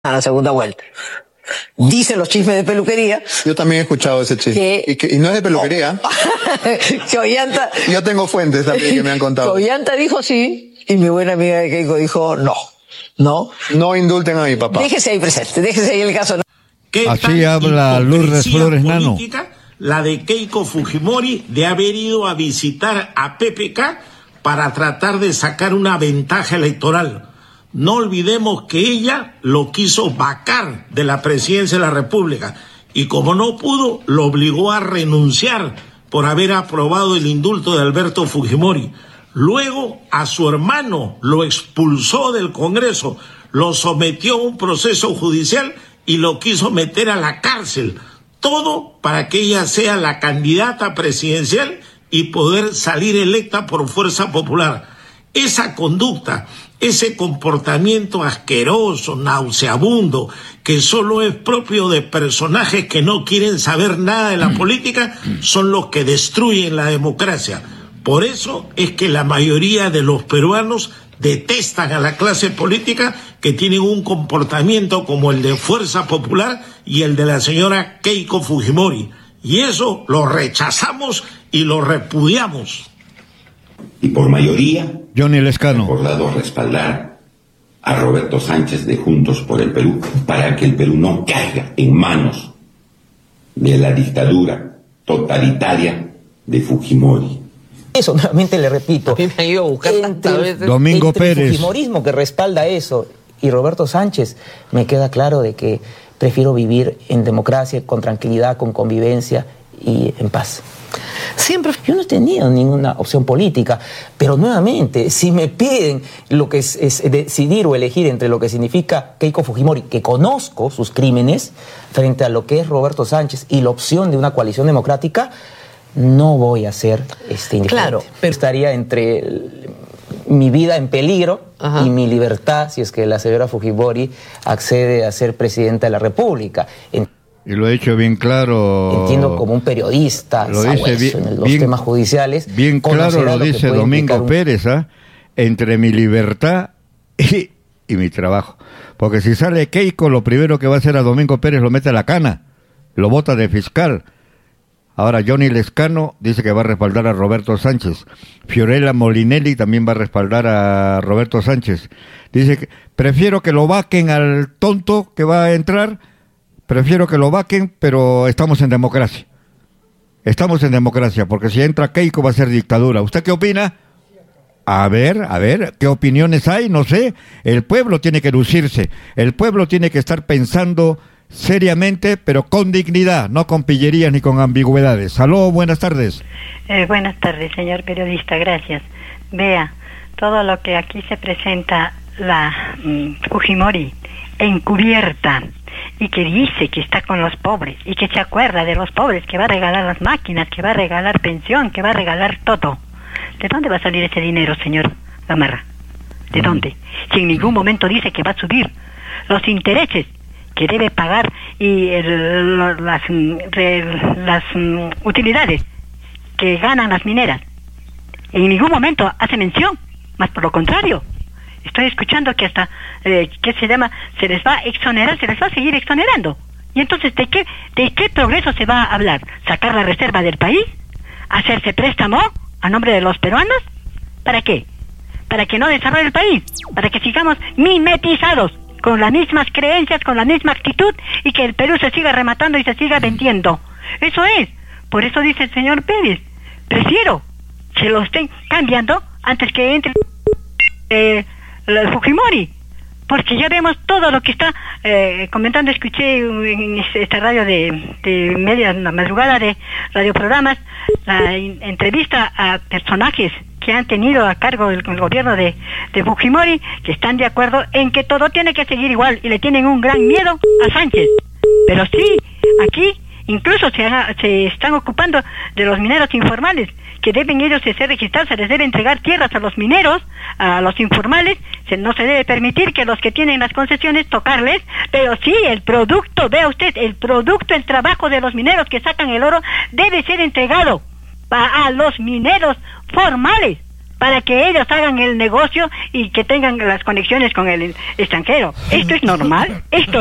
a la segunda vuelta. Dicen los chismes de peluquería. Yo también he escuchado ese chisme. Y no es de peluquería. Que Ollanta... Yo tengo fuentes también que me han contado. Que Ollanta dijo sí, y mi buena amiga de Keiko dijo no. No indulten a mi papá. Déjese ahí presente, déjese ahí el caso. Así habla Lourdes Flores Nano. La de Keiko Fujimori de haber ido a visitar a PPK para tratar de sacar una ventaja electoral. No olvidemos que ella lo quiso vacar de la presidencia de la República y como no pudo, lo obligó a renunciar por haber aprobado el indulto de Alberto Fujimori. Luego a su hermano lo expulsó del Congreso, lo sometió a un proceso judicial y lo quiso meter a la cárcel. Todo para que ella sea la candidata presidencial y poder salir electa por fuerza popular. Esa conducta, ese comportamiento asqueroso, nauseabundo, que solo es propio de personajes que no quieren saber nada de la política, son los que destruyen la democracia. Por eso es que la mayoría de los peruanos detestan a la clase política que tienen un comportamiento como el de Fuerza Popular y el de la señora Keiko Fujimori. Y eso lo rechazamos y lo repudiamos. Y por mayoría, Johnny Lescano, acordado respaldar a Roberto Sánchez de Juntos por el Perú para que el Perú no caiga en manos de la dictadura totalitaria de Fujimori. Eso, nuevamente le repito, a mí me ha ido a buscar tantas veces. Domingo Pérez. El fujimorismo que respalda eso y Roberto Sánchez, me queda claro de que prefiero vivir en democracia, con tranquilidad, con convivencia y en paz. Siempre, yo no he tenido ninguna opción política, pero nuevamente, si me piden lo que es decidir o elegir entre lo que significa Keiko Fujimori, que conozco sus crímenes, frente a lo que es Roberto Sánchez y la opción de una coalición democrática, no voy a ser indiferente. Claro, pero estaría entre mi vida en peligro y mi libertad si es que la señora Fujimori accede a ser presidenta de la República. Y lo he hecho bien claro. Entiendo como un periodista, lo dice en los temas judiciales. Bien claro lo dice Domingo Pérez, entre mi libertad y mi trabajo. Porque si sale Keiko, lo primero que va a hacer a Domingo Pérez lo mete a la cana, lo bota de fiscal. Ahora Johnny Lescano dice que va a respaldar a Roberto Sánchez. Fiorella Molinelli también va a respaldar a Roberto Sánchez. Dice que prefiero que lo vaquen al tonto que va a entrar. Prefiero que lo vaquen, pero estamos en democracia. Estamos en democracia, porque si entra Keiko va a ser dictadura. ¿Usted qué opina? A ver, ¿qué opiniones hay? No sé. El pueblo tiene que lucirse. El pueblo tiene que estar pensando seriamente, pero con dignidad, no con pillerías ni con ambigüedades. Aló, buenas tardes. Buenas tardes, señor periodista, gracias. Vea, todo lo que aquí se presenta la Fujimori encubierta y que dice que está con los pobres y que se acuerda de los pobres, que va a regalar las máquinas, que va a regalar pensión, que va a regalar todo. ¿De dónde va a salir ese dinero, señor Gamarra? ¿De dónde? Si en ningún momento dice que va a subir los intereses que debe pagar y las utilidades que ganan las mineras. En ningún momento hace mención, más por lo contrario. Estoy escuchando que hasta, se les va a exonerar, se les va a seguir exonerando. Y entonces, ¿de qué progreso se va a hablar? ¿Sacar la reserva del país? ¿Hacerse préstamo a nombre de los peruanos? ¿Para qué? ¿Para que no desarrolle el país? ¿Para que sigamos mimetizados con las mismas creencias, con la misma actitud y que el Perú se siga rematando y se siga vendiendo? Eso es. Por eso dice el señor Pérez, prefiero que lo estén cambiando antes que entre el Fujimori, porque ya vemos todo lo que está comentando. Escuché en esta radio de media madrugada de radioprogramas la entrevista a personajes que han tenido a cargo el gobierno de Fujimori, que están de acuerdo en que todo tiene que seguir igual y le tienen un gran miedo a Sánchez. Pero sí, aquí incluso se están ocupando de los mineros informales, que deben ellos ser registrados, se les debe entregar tierras a los mineros, a los informales, no se debe permitir que los que tienen las concesiones tocarles, pero sí, el producto, vea usted, el trabajo de los mineros que sacan el oro debe ser entregado a los mineros formales, para que ellos hagan el negocio y que tengan las conexiones con el extranjero. ¿Esto es normal? ¿Esto